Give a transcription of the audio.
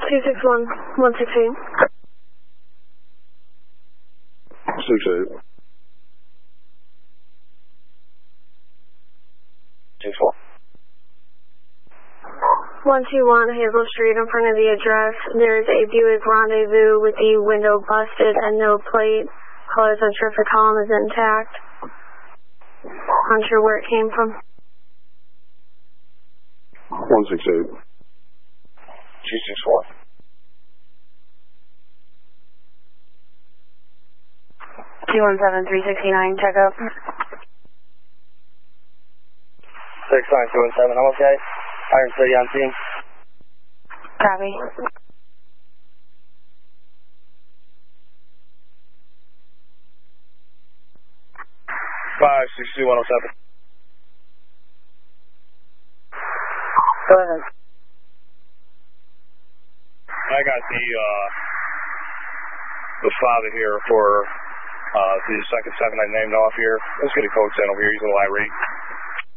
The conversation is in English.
261, 168. 68. 64. 121 Hazel Street in front of the address. There's a Buick Rendezvous with the window busted and no plate. Caller says traffic column is intact. Unsure where it came from. 168. 264. 217, 369, check up. 69217, I'm okay. Iron City on scene. Copy. 562-107. Go ahead. I got the father here for the second 7 I named off here. Let's get a code sent over here. He's a little irate.